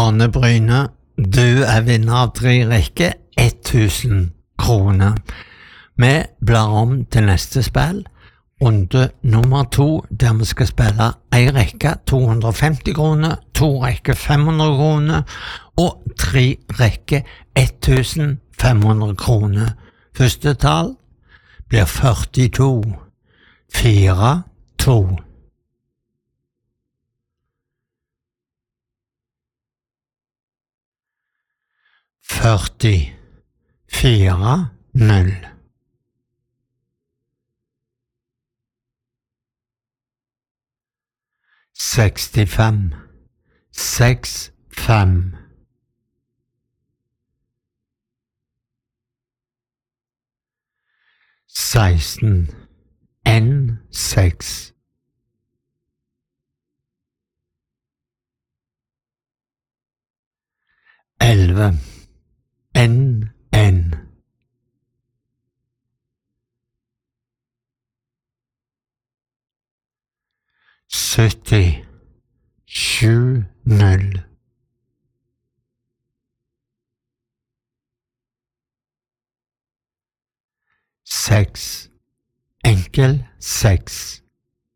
Arne Bryne, du vinner av 3 rekker 1000 kroner. Vi blar om til neste spill, runde nummer 2, der vi skal spille 1 rekke 250 kroner, 2 rekker 500 kroner og 3 rekker 1500 kroner. Første tall blir 42, 4, 2. Førti, 4, 0. 65, 6, 5. 16, N, 6. 11, N, N. 70, 7, 0. 6, enkel 6.